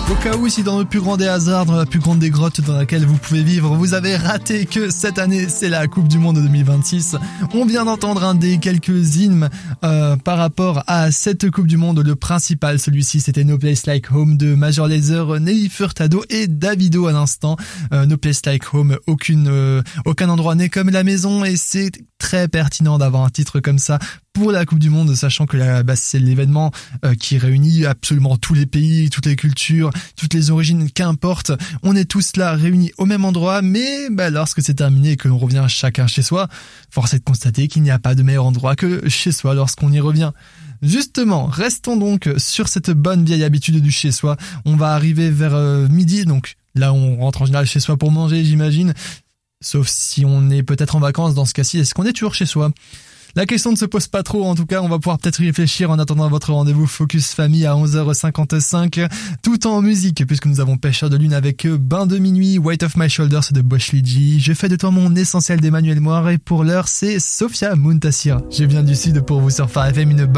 Au cas où, si dans le plus grand des hasards, dans la plus grande des grottes dans laquelle vous pouvez vivre, vous avez raté que cette année, c'est la Coupe du Monde 2026. On vient d'entendre un des quelques hymnes par rapport à cette Coupe du Monde. Le principal, celui-ci, c'était No Place Like Home de Major Lazer, Nelly Furtado et Davido à l'instant. No Place Like Home, aucun endroit n'est comme la maison, et c'est très pertinent d'avoir un titre comme ça pour la Coupe du Monde, sachant que c'est l'événement qui réunit absolument tous les pays, toutes les cultures, toutes les origines, qu'importe. On est tous là réunis au même endroit, mais lorsque c'est terminé et que l'on revient chacun chez soi, force est de constater qu'il n'y a pas de meilleur endroit que chez soi lorsqu'on y revient. Justement, restons donc sur cette bonne vieille habitude du chez soi. On va arriver vers midi, donc là on rentre en général chez soi pour manger, j'imagine. Sauf si on est peut-être en vacances, dans ce cas-ci, est-ce qu'on est toujours chez soi ? La question ne se pose pas trop, en tout cas, on va pouvoir peut-être y réfléchir en attendant votre rendez-vous Focus Famille à 11h55, tout en musique, puisque nous avons Pêcheur de Lune avec Bain de Minuit, Weight of My Shoulders de Bosch Lidji, Je fais de toi mon essentiel d'Emmanuel Moire, et pour l'heure, c'est Sophia Muntassir. Je viens du Sud pour vous sur Phare FM, une bonne